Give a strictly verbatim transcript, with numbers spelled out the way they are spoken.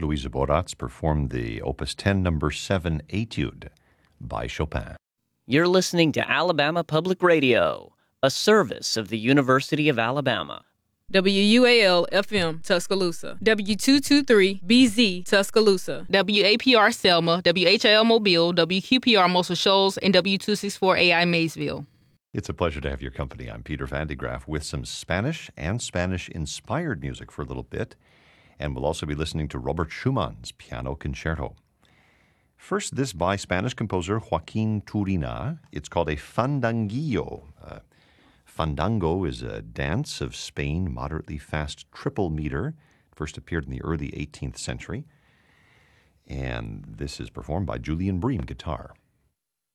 Louisa Boratz performed the Opus ten number seven Etude by Chopin. You're listening to Alabama Public Radio, a service of the University of Alabama. W U A L F M Tuscaloosa, W two twenty-three B Z Tuscaloosa, W A P R Selma, W H L Mobile, W Q P R Muscle Shoals, and W two sixty-four A I Maysville. It's a pleasure to have your company. I'm Peter Van de Graaff with some Spanish and Spanish-inspired music for a little bit, and we'll also be listening to Robert Schumann's Piano Concerto. First, this by Spanish composer Joaquin Turina. It's called a fandanguillo. Uh, fandango is a dance of Spain, moderately fast triple meter. It first appeared in the early eighteenth century. And this is performed by Julian Bream, guitar.